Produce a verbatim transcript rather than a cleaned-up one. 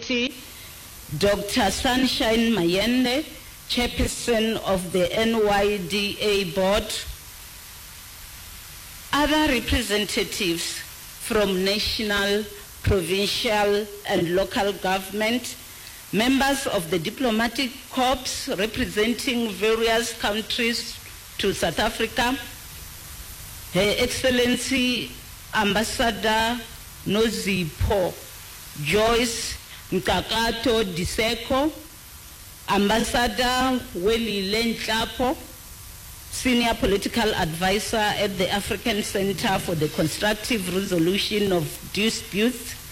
Deputy, Doctor Sunshine Mayende, Chairperson of the N Y D A Board, other representatives from national, provincial, and local government, members of the diplomatic corps representing various countries to South Africa, Her Excellency Ambassador Nozipho Joyce Nkakato Diseko, Ambassador Welly Lenhlapo, Senior Political Advisor at the African Center for the Constructive Resolution of Disputes,